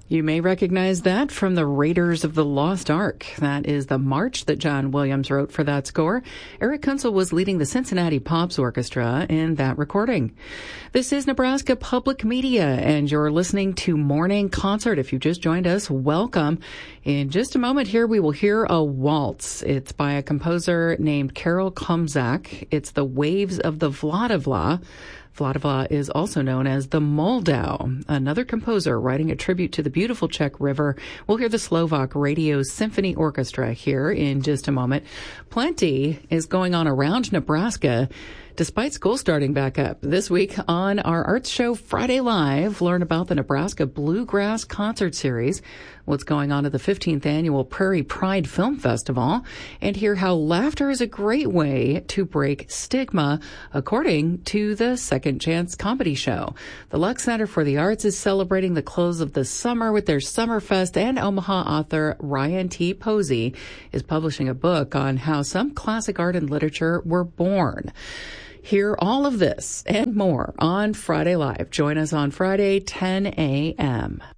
You may recognize that from the Raiders of the Lost Ark. That is the march that John Williams wrote for that score. Eric Kunzel was leading the Cincinnati Pops Orchestra in that recording. This is Nebraska Public Media, and you're listening to Morning Concert. If you just joined us, welcome. In just a moment here, we will hear a waltz. It's by a composer named Karel Komzak. It's the Waves of the Vladivla. Vladivla is also known as the Moldau, another composer writing a tribute to the beautiful Czech River. We'll hear the Slovak Radio Symphony Orchestra here in just a moment. Plenty is going on around Nebraska despite school starting back up. This week on our Arts Show Friday Live, learn about the Nebraska Bluegrass Concert Series, what's going on at the 15th Annual Prairie Pride Film Festival, and hear how laughter is a great way to break stigma, according to the Second Chance Comedy Show. The Lux Center for the Arts is celebrating the close of the summer with their Summerfest, and Omaha author Ryan T. Posey is publishing a book on how some classic art and literature were born. Hear all of this and more on Friday Live. Join us on Friday, 10 a.m.